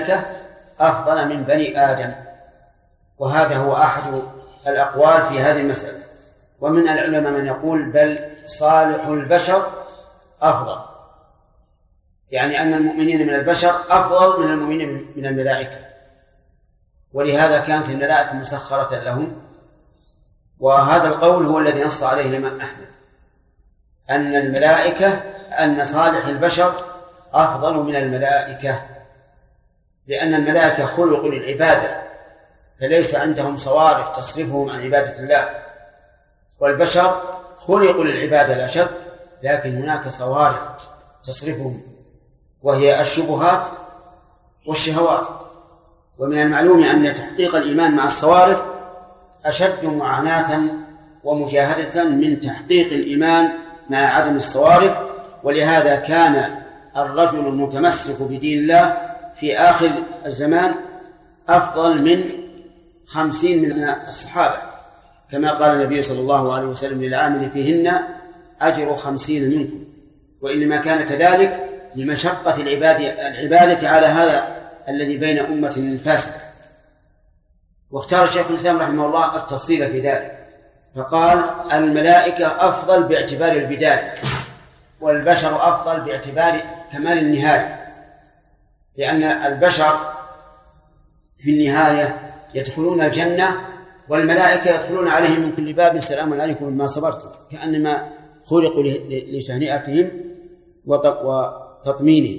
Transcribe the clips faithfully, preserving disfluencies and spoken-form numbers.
الملائكة أفضل من بني آدم، وهذا هو أحد الأقوال في هذه المسألة. ومن العلماء من يقول بل صالح البشر أفضل، يعني أن المؤمنين من البشر أفضل من المؤمنين من الملائكة، ولهذا كانت الملائكة مسخرة لهم. وهذا القول هو الذي نص عليه الإمام أحمد، أن الملائكة أن صالح البشر أفضل من الملائكة، لأن الملائكة خلقوا للعبادة، فليس عندهم صوارف تصرفهم عن عبادة الله، والبشر خلقوا للعبادة لا شك، لكن هناك صوارف تصرفهم، وهي الشبهات والشهوات. ومن المعلوم أن تحقيق الإيمان مع الصوارف أشد معاناة ومجاهدة من تحقيق الإيمان مع عدم الصوارف. ولهذا كان الرجل المتمسك بدين الله في آخر الزمان أفضل من خمسين من الصحابة، كما قال النبي صلى الله عليه وسلم للعامل فيهن أجر خمسين منكم. وإنما كان كذلك لمشقة العبادة, العبادة على هذا الذي بين أمة فاسدة. واختار الشيخ الإسلام رحمه الله التفصيل في ذلك، فقال الملائكة أفضل باعتبار البداية، والبشر أفضل باعتبار كمال النهاية، لأن البشر في النهاية يدخلون الجنة، والملائكة يدخلون عليهم من كل باب سلام عليكم بما صبرتم، كأنما خلقوا لتهنئتهم وتطمينهم.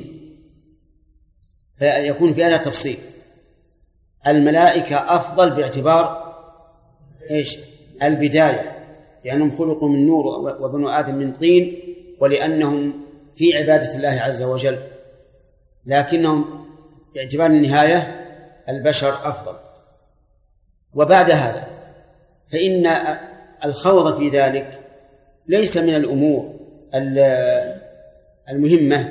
فيكون في هذا التفصيل الملائكة أفضل باعتبار إيش؟ البداية، لأنهم خلقوا من نور وبنو آدم من طين، ولأنهم في عبادة الله عز وجل، لكنهم باعتبار النهاية البشر أفضل. وبعد هذا فإن الخوض في ذلك ليس من الأمور المهمة،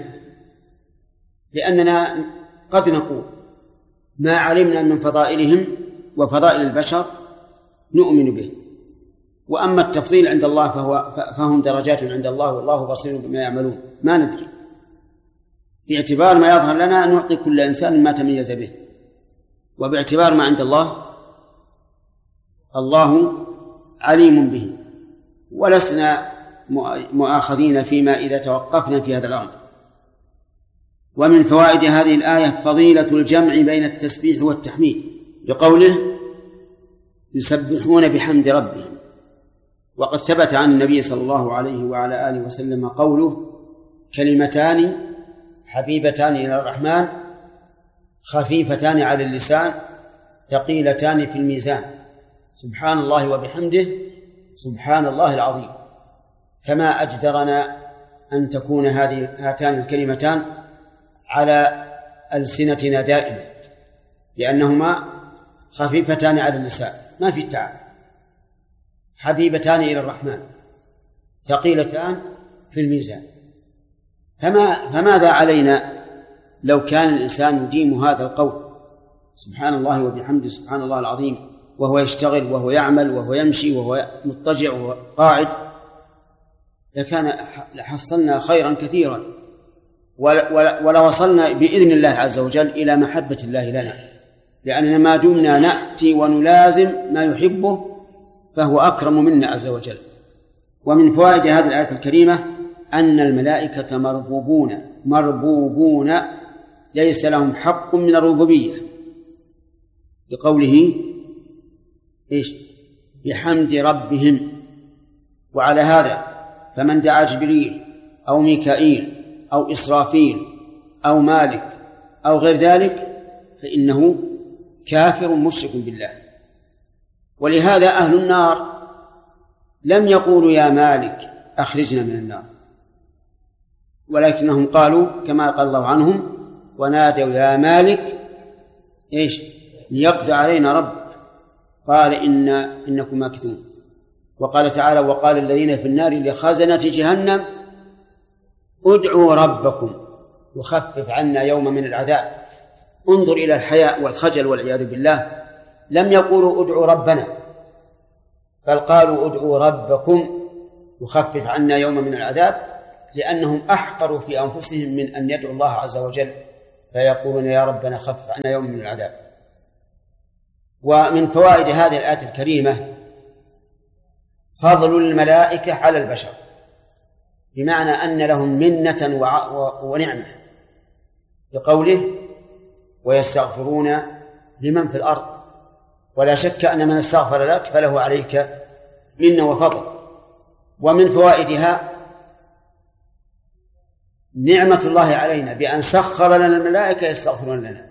لأننا قد نقول ما علمنا من فضائلهم وفضائل البشر نؤمن به، وأما التفضيل عند الله فهو فهم درجات عند الله والله بصير بما يعملون، ما ندري. باعتبار ما يظهر لنا نعطي كل إنسان ما تميز به، وباعتبار ما عند الله الله عليم به، ولسنا مؤاخذين فيما إذا توقفنا في هذا الأمر. ومن فوائد هذه الآية فضيلة الجمع بين التسبيح والتحميد، لقوله يسبحون بحمد ربهم. وقد ثبت عن النبي صلى الله عليه وعلى آله وسلم قوله كلمتان حبيبتان إلى الرحمن خفيفتان على اللسان ثقيلتان في الميزان، سبحان الله وبحمده سبحان الله العظيم. فما أجدرنا أن تكون هذه هاتان الكلمتان على ألسنتنا دائما، لأنهما خفيفتان على اللسان ما في تعب، حبيبتان إلى الرحمن ثقيلتان في الميزان. فما فماذا علينا لو كان الإنسان يديم هذا القول سبحان الله وبحمده سبحان الله العظيم وهو يشتغل وهو يعمل وهو يمشي وهو مضطجع وهو قاعد، لكان لحصلنا خيرا كثيرا، ولوصلنا بإذن الله عز وجل إلى محبة الله لنا، لأننا ما دمنا نأتي ونلازم ما يحبه فهو أكرم منا عز وجل. ومن فوائد هذه الآية الكريمة أن الملائكة مربوبون مربوبون ليس لهم حق من الربوبية، بقوله إيش؟ بحمد ربهم. وعلى هذا فمن دعا جبريل أو ميكائيل أو إسرافيل أو مالك أو غير ذلك فإنه كافر مشرك بالله. ولهذا أهل النار لم يقولوا يا مالك أخرجنا من النار، ولكنهم قالوا كما قال الله عنهم ونادوا يا مالك إيش ليقضي علينا ربك قال إن إنكم ماكثون. وقال تعالى وقال الذين في النار لخزنة جهنم ادعوا ربكم يخفف عنا يوم من العذاب. انظر إلى الحياء والخجل والعياذ بالله، لم يقولوا ادعوا ربنا بل قالوا ادعوا ربكم يخفف عنا يوم من العذاب، لأنهم أحقروا في أنفسهم من أن يدعوا الله عز وجل فيقولون يا ربنا خفف عنا يوم من العذاب. ومن فوائد هذه الآية الكريمة فضل الملائكة على البشر، بمعنى أن لهم منة ونعمة، بقوله ويستغفرون لمن في الأرض، ولا شك أن من استغفر لك فله عليك منة وفضل. ومن فوائدها نعمة الله علينا بأن سخر لنا الملائكة يستغفرون لنا،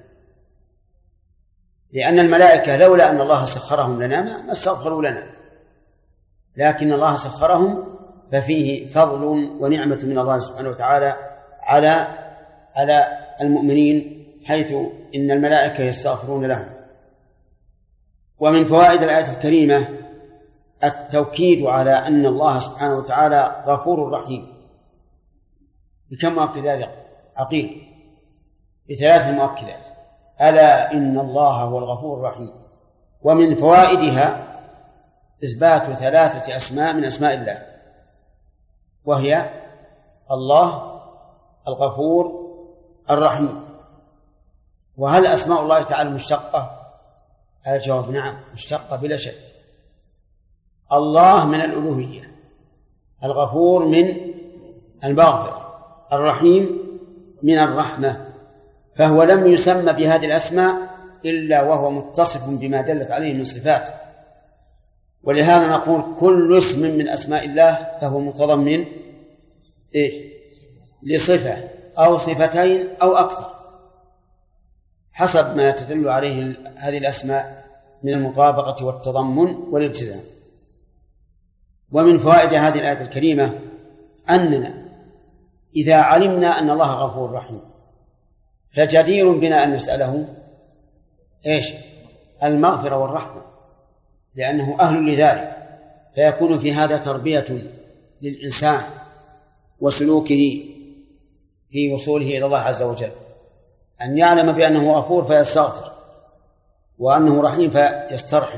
لأن الملائكة لولا أن الله سخرهم لنا ما استغفروا لنا، لكن الله سخرهم، ففيه فضل ونعمة من الله سبحانه وتعالى على على المؤمنين، حيث إن الملائكة يستغفرون لهم. ومن فوائد الآية الكريمة التوكيد على أن الله سبحانه وتعالى غفور رحيم، بكم مؤكدات عقيل؟ بثلاث مؤكدات: ألا إن الله هو الغفور الرحيم. ومن فوائدها إثبات ثلاثة أسماء من أسماء الله، وهي الله الغفور الرحيم. وهل أسماء الله تعالى مشتقة؟ الجواب نعم، مشتقة بلا شك. الله من الألوهية، الغفور من المغفرة، الرحيم من الرحمة، فهو لم يسمى بهذه الأسماء إلا وهو متصف بما دلت عليه من صفات. ولهذا نقول كل اسم من أسماء الله فهو متضمن إيش؟ لصفة أو صفتين أو أكثر، حسب ما تدل عليه هذه الأسماء من المطابقة والتضمن والالتزام. ومن فوائد هذه الآية الكريمة أننا إذا علمنا أن الله غفور رحيم فجدير بنا أن نسأله إيش؟ المغفرة والرحمة، لأنه أهل لذلك، فيكون في هذا تربية للإنسان وسلوكه في وصوله إلى الله عز وجل، أن يعلم بأنه غفور فيستغفر، وأنه رحيم فيسترحم.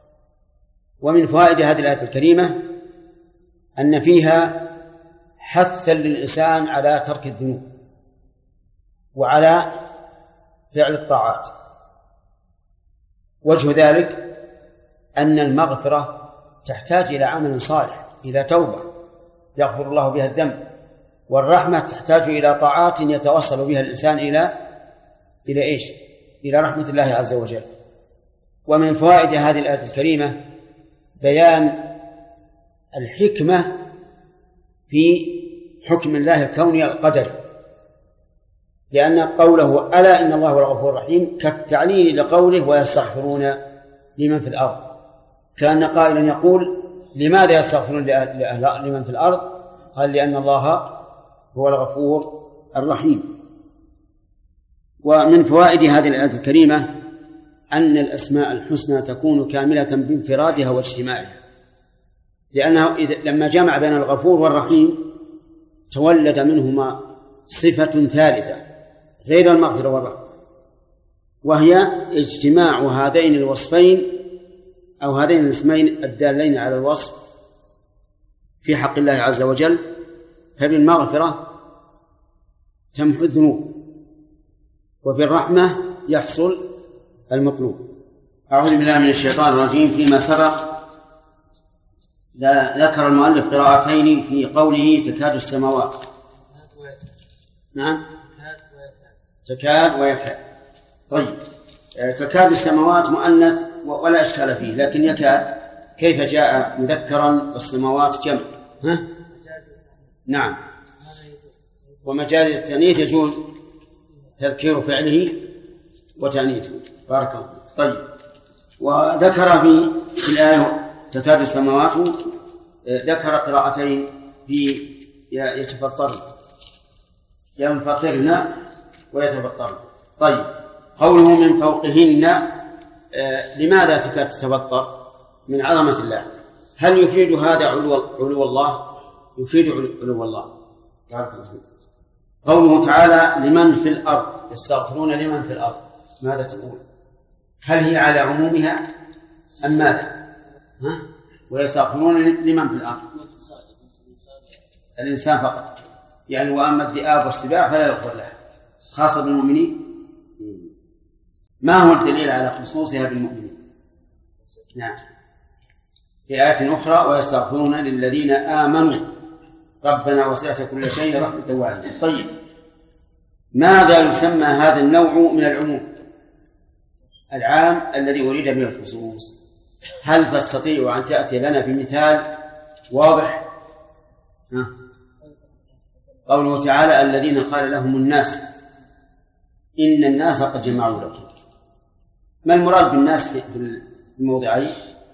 ومن فوائد هذه الآية الكريمة أن فيها حثا للإنسان على ترك الذنوب وعلى فعل الطاعات. وجه ذلك أن المغفرة تحتاج إلى عمل صالح، إلى توبة يغفر الله بها الذنب، والرحمة تحتاج إلى طاعات يتوصل بها الإنسان إلى إلى إيش؟ إلى رحمة الله عز وجل. ومن فوائد هذه الآية الكريمة بيان الحكمة في حكم الله الكوني القدري، لأن قوله ألا إن الله هو الغفور الرحيم كالتعليل لقوله ويستغفرون لمن في الأرض، كأن قائلا يقول لماذا يستغفرون لمن في الأرض؟ قال لأن الله هو الغفور الرحيم. ومن فوائد هذه الآية الكريمة أن الأسماء الحسنى تكون كاملة بانفرادها واجتماعها، لأنه إذا لما جمع بين الغفور والرحيم تولد منهما صفة ثالثة غير المغفرة والرحمة، وهي اجتماع هذين الوصفين أو هذين الاسمين الدالين على الوصف في حق الله عز وجل. فبالمغفرة تمحو الذنوب، وبالرحمة يحصل المطلوب. أعوذ بالله من الشيطان الرجيم. فيما سبق ذكر المؤلف قراءتين في قوله تكاد السماوات. نعم، تكاد ويكاد. طيب، تكاد السماوات مؤنث ولا إشكال فيه، لكن يكاد كيف جاء مذكرا والسماوات جمع؟ ها؟ نعم، ومجاز التأنيث يجوز تذكير فعله وتأنيثه. بارك الله. طيب، وذكر في الآية تكاد السماوات ذكر قراءتين في يتفطرن، ينفطرن ويتفطرن. طيب، قوله من فوقهن آه لماذا تكاد تتفطر؟ من عظمة الله. هل يفيد هذا علو, علو الله؟ يفيد علو الله. بارك الله. قوله تعالى لمن في الأرض يستغفرون لمن في الأرض، ماذا تقول؟ هل هي على عمومها أم ماذا؟ ها؟ ويستغفرون لمن في الأرض؟ الإنسان فقط، يعني وأما الذئاب والسباع فلا يغفر لها، خاصة بالمؤمنين. ما هو الدليل على خصوصها بالمؤمنين؟ نعم، في آيات أخرى ويستغفرون للذين آمنوا ربنا وسعت كل شيء رحمة وعلما. طيب، ماذا يسمى هذا النوع من العموم العام الذي أريد به الخصوص؟ هل تستطيع أن تأتي لنا بمثال واضح؟ ها. قوله تعالى الذين قال لهم الناس إن الناس قد جمعوا لكم، ما المراد بالناس في الموضعين؟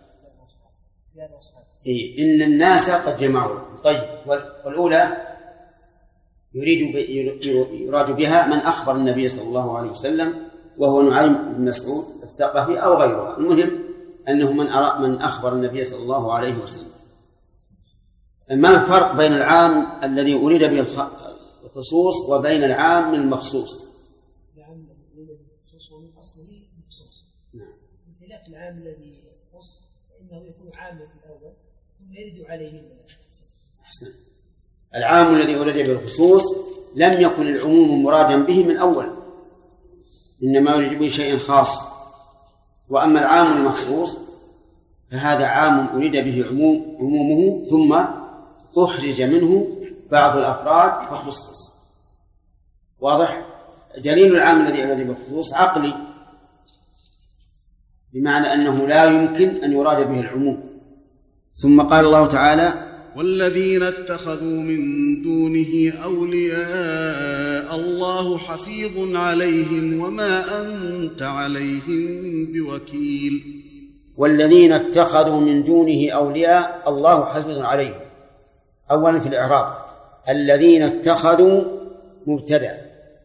إيه؟ إن الناس قد جمعوا لكم. طيب، والأولى يريد يراد بها من أخبر النبي صلى الله عليه وسلم وهو نعيم بن مسعود الثقفي أو غيره، المهم أنه من أرى من أخبر النبي صلى الله عليه وسلم. ما الفرق بين العام الذي أريد به الخصوص وبين العام من المخصوص؟ العام الذي الخصوص هو من أصله الخصوص. نعم. بخلاف العام الذي يخص فإنه يكون عاما في الأول ثم يرد عليه. أحسن. العام الذي أريد به الخصوص لم يكن العموم مرادا به من أول، إنما يريد به شيء خاص. وأما العام المخصوص فهذا عام أريد به عموم عمومه ثم أخرج منه بعض الأفراد فخصص. واضح؟ دليل العام الذي أريد به الخصوص عقلي، بمعنى أنه لا يمكن أن يراد به العموم. ثم قال الله تعالى والذين اتخذوا من دونه أولياء الله حفيظ عليهم وما أنت عليهم بوكيل. والذين اتخذوا من دونه أولياء الله حفيظ عليهم. أولا في الإعراب الذين اتخذوا مبتدأ،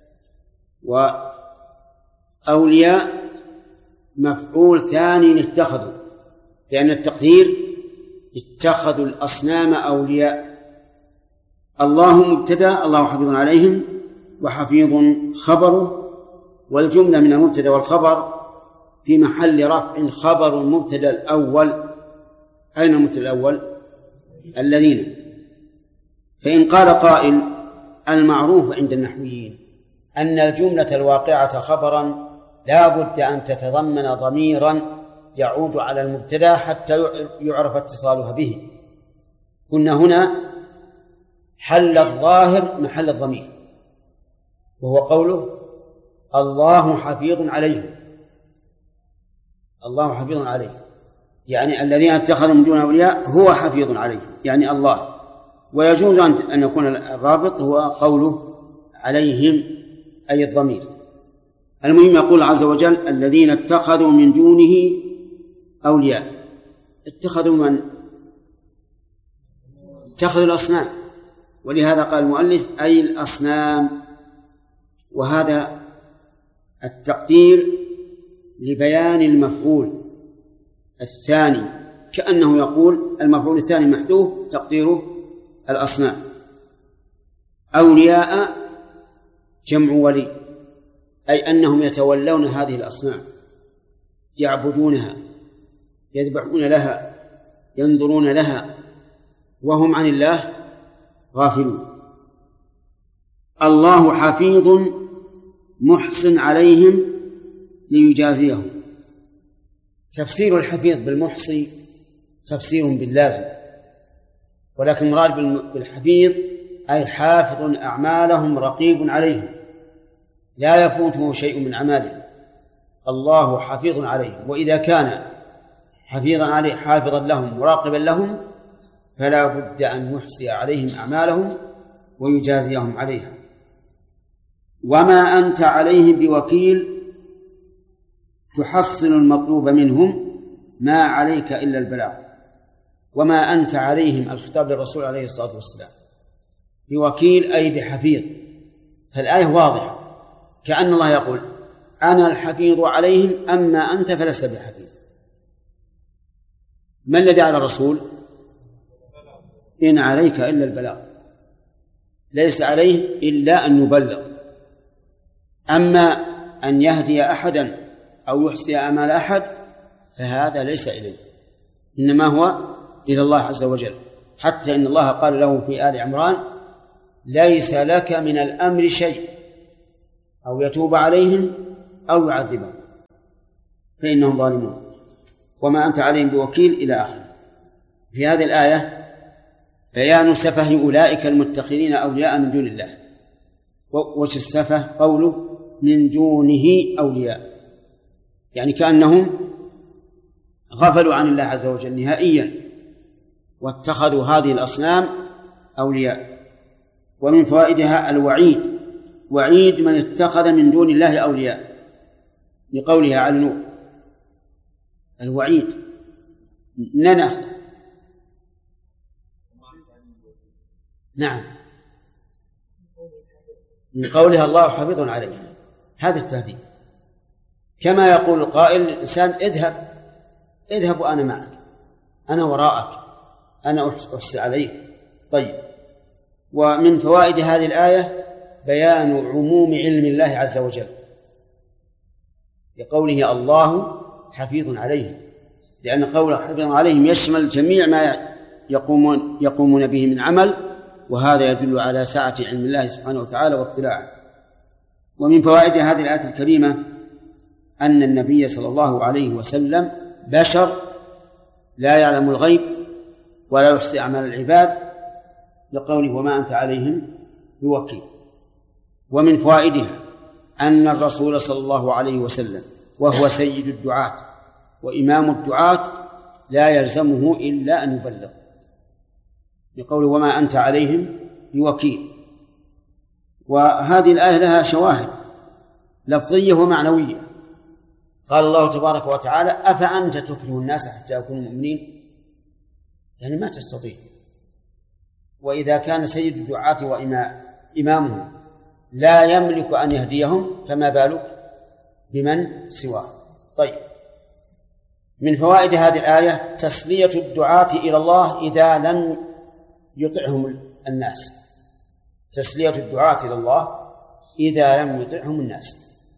وأولياء مفعول ثاني اتخذوا، لأن التقدير اتخذوا الأصنام أولياء. الله مبتدأ الله حفيظ عليهم، وحفيظ خبره، والجملة من المبتدأ والخبر في محل رفع خبر المبتدأ الأول. أين المبتدأ الأول؟ الذين. فإن قال قائل المعروف عند النحويين أن الجملة الواقعة خبرا لا بد أن تتضمن ضميرا يعود على المبتدأ حتى يعرف اتصالها به. كنا هنا حل الظاهر محل الضمير، وهو قوله الله حفيظ عليهم. الله حفيظ عليهم يعني الذين اتخذوا من دون أولياء هو حفيظ عليهم يعني الله. ويجوز أن يكون الرابط هو قوله عليهم أي الضمير. المهم يقول عز وجل الذين اتخذوا من دونه أولياء. اتخذوا من؟ اتخذوا الأصنام، ولهذا قال المؤلف أي الأصنام. وهذا التقدير لبيان المفعول الثاني، كأنه يقول المفعول الثاني محذوف تقديره الأصنام. أولياء جمع ولي، أي أنهم يتولون هذه الأصنام، يعبدونها، يذبحون لها، ينظرون لها، وهم عن الله غافلون. الله حفيظ محسن عليهم ليجازيهم. تفسير الحفيظ بالمحصي تفسير باللازم، ولكن المراد بالحفيظ أي حافظ أعمالهم رقيب عليهم لا يفوته شيء من أعمالهم. الله حفيظ عليهم، وإذا كان حفيظا عليه حافظا لهم مراقبا لهم فلا بد أن يحصي عليهم أعمالهم ويجازيهم عليها. وما أنت عليهم بوكيل تحصل المطلوب منهم، ما عليك إلا البلاغ. وما أنت عليهم الخطاب للرسول عليه الصلاة والسلام، بوكيل أي بحفيظ. فالآية واضحة، كأن الله يقول أنا الحفيظ عليهم أما أنت فلست بحفيظ. ما الذي على الرسول؟ إن عليك إلا البلاغ، ليس عليه إلا أن يبلغ. أما أن يهدي أحدا أو يحصي أعمال أحد فهذا ليس إليه، إنما هو إلى الله عز وجل. حتى إن الله قال له في آل عمران ليس لك من الأمر شيء، أو يتوب عليهم أو يعذبهم. فإنهم ظالمون وما أنت عليهم بوكيل إلى آخره. في هذه الآية بيان سفه أولئك المتخذين أولياء من دون الله. وش السفه؟ قوله من دونه أولياء، يعني كأنهم غفلوا عن الله عز وجل نهائيا واتخذوا هذه الأصنام أولياء. ومن فوائدها الوعيد، وعيد من اتخذ من دون الله أولياء، لقولها على نوح الوعيد ننخ. نعم، من قولها الله حافظ عليهم، هذا التهديد. كما يقول القائل الإنسان اذهب اذهب وأنا معك، أنا وراءك، أنا أحس عليك. طيب، ومن فوائد هذه الآية بيان عموم علم الله عز وجل لقوله الله حفيظ عليهم، لأن قوله حفيظ عليهم يشمل جميع ما يقومون يقومون به من عمل، وهذا يدل على سعة علم الله سبحانه وتعالى واطلاعه. ومن فوائد هذه الآية الكريمة أن النبي صلى الله عليه وسلم بشر لا يعلم الغيب ولا يحصي أعمال العباد، لقوله وما أنت عليهم بوكيل. ومن فوائدها أن الرسول صلى الله عليه وسلم وهو سيد الدعاة وإمام الدعاة لا يلزمه إلا أن يبلغ، لقوله وما أنت عليهم بوكيل. وهذه الآية لها شواهد لفظية ومعنوية. قال الله تبارك وتعالى أفأنت تكره الناس حتى يكونوا مؤمنين، يعني ما تستطيع. وإذا كان سيد الدعاة وإمامهم لا يملك أن يهديهم فما بالك بمن سواه. طيب، من فوائد هذه الآية تسلية الدعاة إلى الله إذا لم يطعهم الناس، تسلية الدعاة إلى الله إذا لم يطعهم الناس.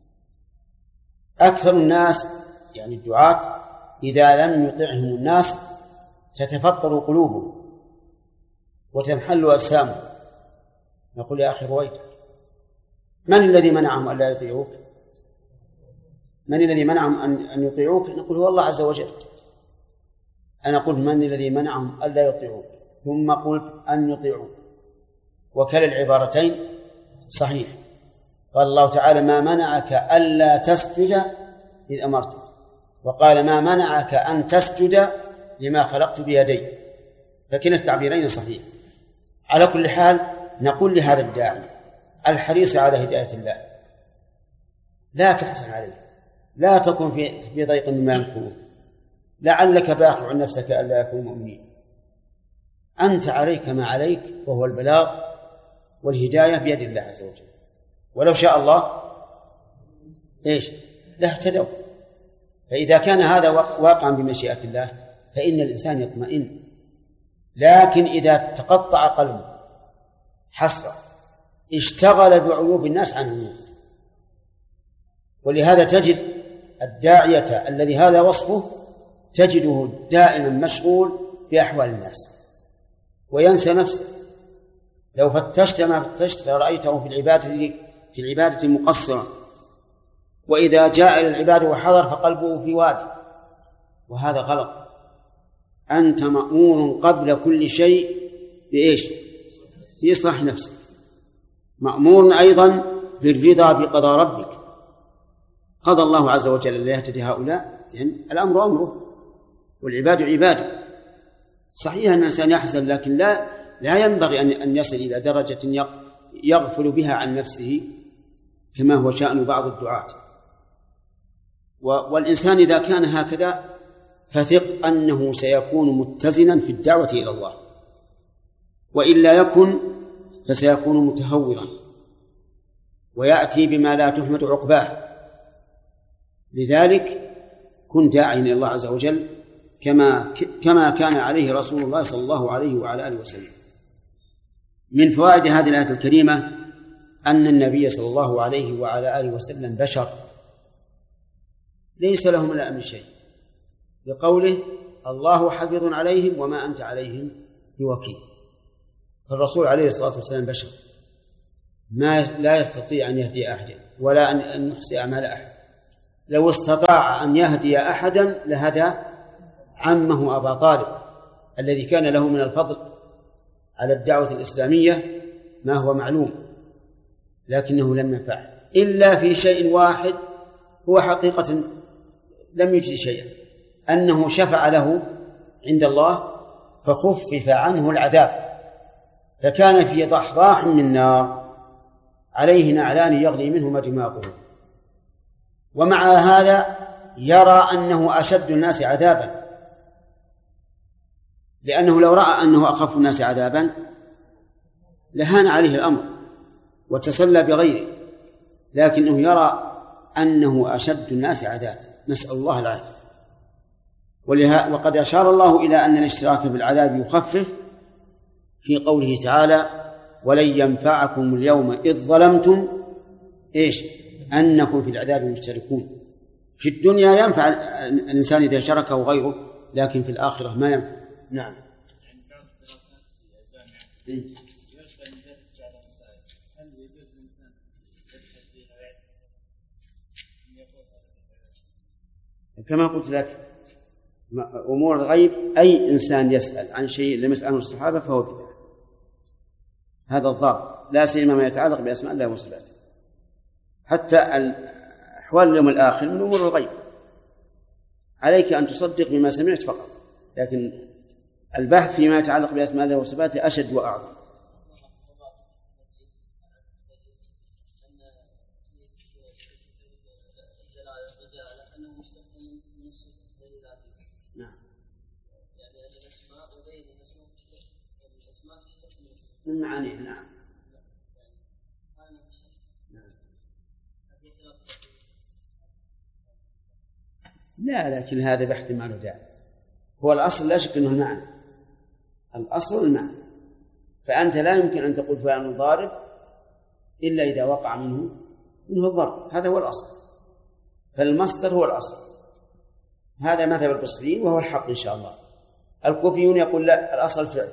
أكثر الناس يعني الدعاة إذا لم يطعهم الناس تتفطر قلوبهم وتنحل أجسامهم. نقول يا أخي رويتك، من الذي منعهم أن لا يطيعوك؟ من الذي منعهم أن يطيعوك؟ نقول هو الله عز وجل. أنا قلت من الذي منعهم أن لا يطيعوك، ثم قلت أن يطيعوك، وكلا العبارتين صحيح. قال الله تعالى ما منعك ألا تسجد إذ أمرتك، وقال ما منعك أن تسجد لما خلقت بيدي، فكلا التعبيرين صحيح. على كل حال نقول لهذا الداعي الحريص على هداية الله لا تحزن عليه، لا تكن في في ضيق مما يمكرون، لعلك باخع نفسك ألا يكونوا مؤمنين. أنت عليك ما عليك، وهو البلاغ والهداية بيد الله عز وجل، ولو شاء الله إيش لاهتدوا. فإذا كان هذا واقعا بمشيئة الله فإن الإنسان يطمئن. لكن إذا تقطع قلبه حسرة اشتغل بعيوب الناس عن عيوب. ولهذا تجد الداعية الذي هذا وصفه تجده دائما مشغول بأحوال الناس وينسى نفسه. لو فتشت ما فتشت لرأيته في العبادة في العبادة مقصرا، وإذا جاء إلى العبادة وحضر فقلبه في وادي، وهذا غلط. أنت مأمور قبل كل شيء بإيش؟ بإصلاح نفسك، مأمور أيضا بالرضا بقضاء ربك. قضى الله عز وجل لا يهتدي هؤلاء، يعني الأمر أمره والعباد عباده. صحيح أن الإنسان يحزن، لكن لا لا ينبغي أن يصل إلى درجة يغفل بها عن نفسه كما هو شأن بعض الدعاة. والإنسان إذا كان هكذا فثق أنه سيكون متزنا في الدعوة إلى الله، وإلا يكن فسيكون متهورا ويأتي بما لا تحمد عقباه. لذلك كن داعيا إلى الله عز وجل كما كما كان عليه رسول الله صلى الله عليه وعلى آله وسلم. من فوائد هذه الآية الكريمة أن النبي صلى الله عليه وعلى آله وسلم بشر ليس له من الأمر شيء، لقوله الله حفيظ عليهم وما أنت عليهم بوكيل. فالرسول عليه الصلاة والسلام بشر ما لا يستطيع أن يهدي أحدا ولا أن يحصي أعمال أحد، لو استطاع أن يهدي أحدا لهدى عمه أبا طالب الذي كان له من الفضل على الدعوة الإسلامية ما هو معلوم، لكنه لم ينفعه إلا في شيء واحد هو حقيقة لم يجد شيئا، أنه شفع له عند الله فخفف عنه العذاب، فكان في ضحضاح من نار عليه نعلان يغلي منهما دماغه، ومع هذا يرى أنه أشد الناس عذابا، لأنه لو رأى أنه أخف الناس عذابا لهان عليه الأمر وتسلى بغيره، لكنه يرى أنه أشد الناس عذابا، نسأل الله العافية. وقد أشار الله إلى أن الاشتراك بالعذاب يخفف في قوله تعالى: ولن ينفعكم اليوم إذ ظلمتم إيش أنكم في العذاب مشتركون. في الدنيا ينفع الإنسان إذا شركه غيره، لكن في الآخرة ما ينفع. نعم. كما قلت لك أمور الغيب أي إنسان يسأل عن شيء لم يسأله الصحابة فهو بدعة، هذا الضرب، لا سيما ما يتعلق بأسماء الله وصفاته. حتى أحوال اليوم الآخر من أمور الغيب، عليك أن تصدق بما سمعت فقط، لكن البحث فيما يتعلق بأسماء الله وصفاته أشد وأعظم. من معانيه. نعم. لا، لكن هذا بحث ما له داعي، هو الأصل لا شك أنه المعنى، الأصل المعنى، فأنت لا يمكن أن تقول فلان ضارب إلا إذا وقع منه منه الضرب، هذا هو الأصل، فالمصدر هو الأصل. هذا مذهب البصريين وهو الحق إن شاء الله. الكوفيون يقول لا، الأصل فعل،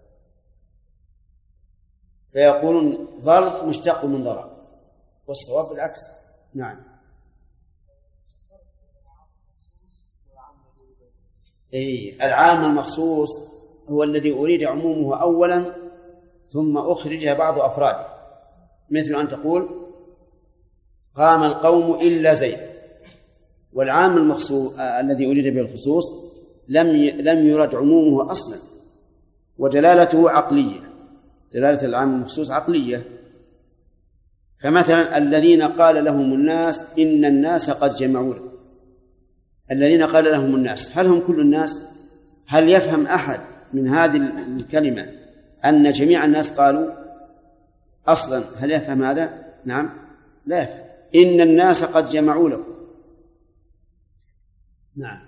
فيقولون ضرب مشتق من ضرب، والصواب بالعكس. نعم. أي العام المخصوص هو الذي أريد عمومه أولا ثم أخرج بعض أفراده، مثل أن تقول قام القوم إلا زيد، والعام المخصوص الذي أريد به الخصوص لم لم يرد عمومه أصلا، ودلالته عقلية، دلالة العام المخصوص عقلية. فمثلا الذين قال لهم الناس إن الناس قد جمعوا لكم، الذين قال لهم الناس، هل هم كل الناس؟ هل يفهم أحد من هذه الكلمة أن جميع الناس قالوا أصلا؟ هل يفهم هذا؟ نعم، لا يفهم. إن الناس قد جمعوا لكم. نعم.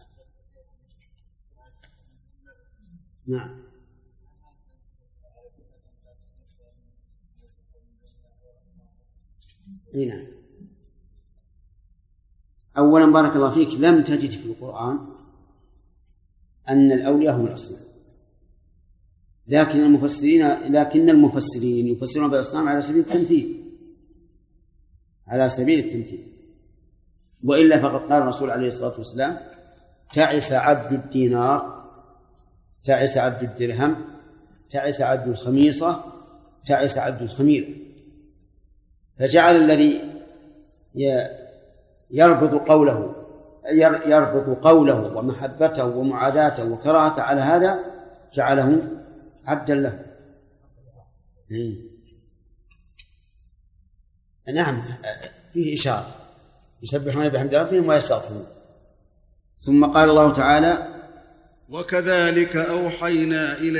نعم. نعم. أولا بارك الله فيك، لم تجد في القرآن أن الأولياء هم الأصنام، لكن المفسرين لكن المفسرين يفسرون بالأصنام على سبيل التمثيل، على سبيل التمثيل. وإلا فقد قال الرسول عليه الصلاة والسلام: تعس عبد الدينار، تعس عبد الدرهم، تعس عبد الخميصة، تعس عبد الخميرة. فجعل الذي يربط قوله يربط قوله ومحبته ومعاداته وكراهته على هذا جعله عبدا له. نعم، فيه إشارة، يسبحون بحمد ربهم ويستغفرون. ثم قال الله تعالى: وكذلك أوحينا إليك